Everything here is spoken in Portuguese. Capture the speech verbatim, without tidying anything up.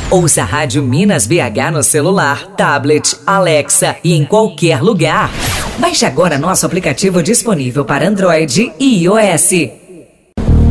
Ouça a Rádio Minas B H no celular, tablet, Alexa e em qualquer lugar. Baixe agora nosso aplicativo disponível para Android e iOS.